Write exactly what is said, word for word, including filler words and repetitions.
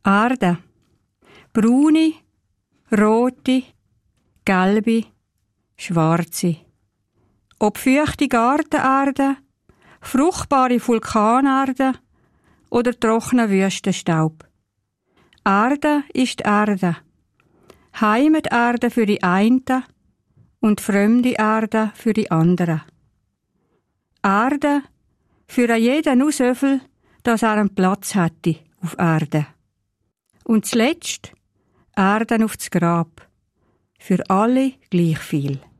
Erde. Braune, rote, gelbe, schwarze. Ob feuchte Gartenerde, fruchtbare Vulkanerde oder trockener Wüstenstaub. Erde ist Erde. Heimaterde für die einen und fremde Erde für die anderen. Erde für jeden nur so viel, dass er einen Platz hätte auf Erde. Und zuletzt Erde aufs Grab. Für alle gleich viel.